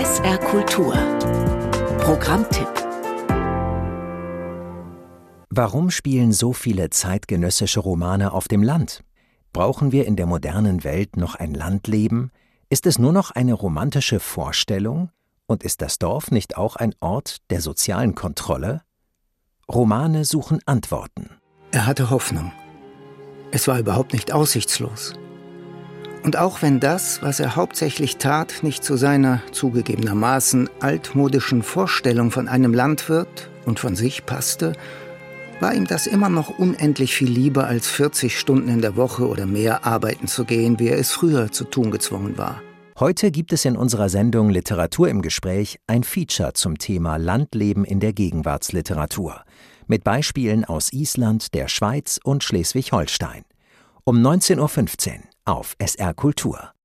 SR Kultur. Programmtipp. Warum spielen so viele zeitgenössische Romane auf dem Land? Brauchen wir in der modernen Welt noch ein Landleben? Ist es nur noch eine romantische Vorstellung? Und ist das Dorf nicht auch ein Ort der sozialen Kontrolle? Romane suchen Antworten. Er hatte Hoffnung. Es war überhaupt nicht aussichtslos. Und auch wenn das, was er hauptsächlich tat, nicht zu seiner zugegebenermaßen altmodischen Vorstellung von einem Landwirt und von sich passte, war ihm das immer noch unendlich viel lieber, als 40 Stunden in der Woche oder mehr arbeiten zu gehen, wie er es früher zu tun gezwungen war. Heute gibt es in unserer Sendung Literatur im Gespräch ein Feature zum Thema Landleben in der Gegenwartsliteratur. Mit Beispielen aus Island, der Schweiz und Schleswig-Holstein. Um 19:15 Uhr auf SR Kultur.